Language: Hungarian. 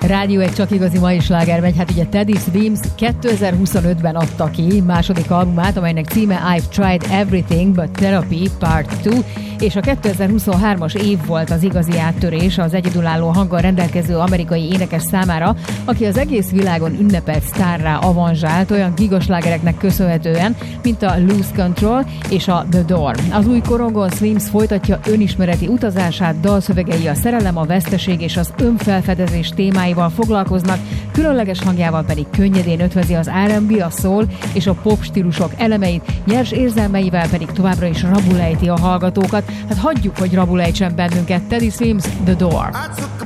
Rádió egy csak igazi mai sláger megy. Hát ugye Teddy Swims 2025-ben adta ki második albumát, amelynek címe I've Tried Everything But Therapy Part 2, és a 2023-as év volt az igazi áttörés az egyedülálló hanggal rendelkező amerikai énekes számára, aki az egész világon ünnepelt sztárrá avanzsált olyan gigaslágereknek köszönhetően, mint a Lose Control és a The Door. Az új korongon Swims folytatja önismereti utazását, dalszövegei a szerelem, a veszteség és az önfelfedezés témáival foglalkoznak, különleges hangjával pedig könnyedén ötvezi az R&B, a soul és a pop stílusok elemeit, nyers érzelmeivel pedig továbbra is rabul ejti a hallgatókat. Hát hagyjuk, hogy rabul ejtsen bennünket. Teddy Swims, The Door.